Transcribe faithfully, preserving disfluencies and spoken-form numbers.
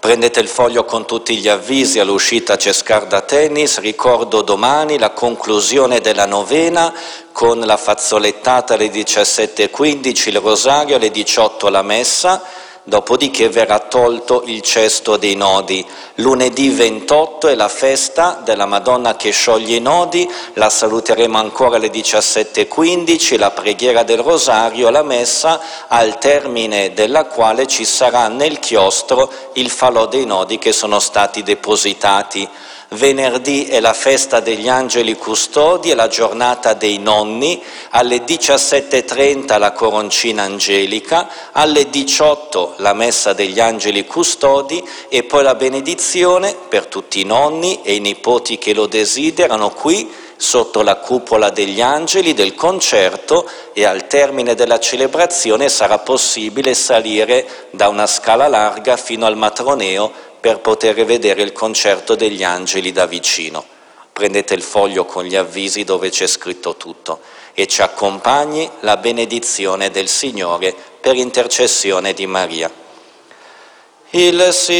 Prendete il foglio con tutti gli avvisi all'uscita Cescarda Tennis. Ricordo domani la conclusione della novena con la fazzolettata alle diciassette e quindici, il rosario alle diciotto la messa, dopodiché verrà tolto il cesto dei nodi. Lunedì ventotto è la festa della Madonna che scioglie i nodi, la saluteremo ancora alle diciassette e quindici, la preghiera del rosario, la messa, al termine della quale ci sarà nel chiostro il falò dei nodi che sono stati depositati. Venerdì è la festa degli angeli custodi, è la giornata dei nonni, alle diciassette e trenta la coroncina angelica, alle diciotto la messa degli angeli custodi e poi la benedizione per tutti i nonni e i nipoti che lo desiderano qui sotto la cupola degli angeli del concerto, e al termine della celebrazione sarà possibile salire da una scala larga fino al matroneo per poter vedere il concerto degli angeli da vicino. Prendete il foglio con gli avvisi dove c'è scritto tutto e ci accompagni la benedizione del Signore per intercessione di Maria. Il